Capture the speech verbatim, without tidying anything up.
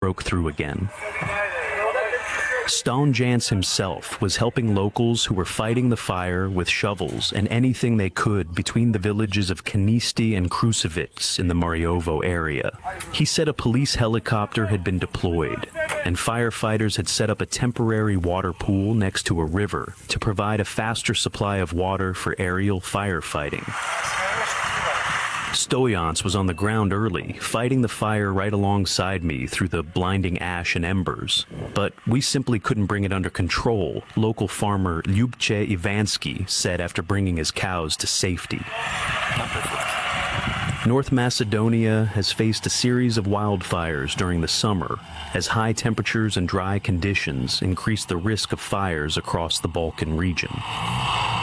broke through again. Stonjans himself was helping locals who were fighting the fire with shovels and anything they could between the villages of Kanisti and Kruševice in the Mariovo area. He said a police helicopter had been deployed, and firefighters had set up a temporary water pool next to a river to provide a faster supply of water for aerial firefighting. Stoyans was on the ground early, fighting the fire right alongside me through the blinding ash and embers. But we simply couldn't bring it under control, local farmer Lyubche Ivansky said after bringing his cows to safety. North Macedonia has faced a series of wildfires during the summer, as high temperatures and dry conditions increase the risk of fires across the Balkan region.